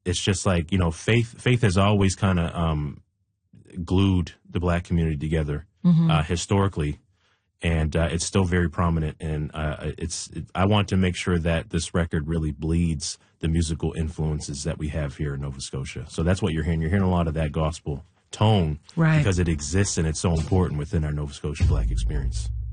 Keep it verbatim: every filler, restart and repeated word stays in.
it's just like, you know, faith faith has always kind of um, glued the Black community together Mm-hmm. uh, historically, and uh, it's still very prominent. And uh, it's it, I want to make sure that this record really bleeds the musical influences that we have here in Nova Scotia. So that's what you're hearing. You're hearing a lot of that gospel tone, Right. because it exists and it's so important within our Nova Scotia Black experience.